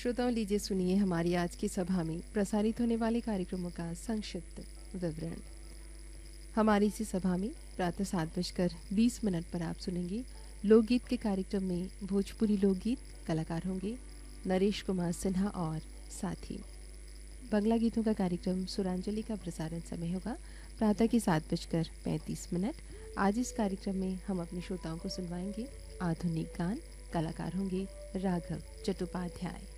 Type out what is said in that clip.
श्रोताओं, लीजिए सुनिए हमारी आज की सभा में प्रसारित होने वाले कार्यक्रमों का संक्षिप्त विवरण। हमारी इसी सभा में प्रातः 7:20 पर आप सुनेंगे लोकगीत के कार्यक्रम में भोजपुरी लोकगीत। कलाकार होंगे नरेश कुमार सिन्हा और साथी। बंगला गीतों का कार्यक्रम सुरांजलि का प्रसारण समय होगा प्रातः के 7:35। आज इस कार्यक्रम में हम अपने श्रोताओं को सुनवाएंगे आधुनिक गान। कलाकार होंगे राघव चट्टोपाध्याय।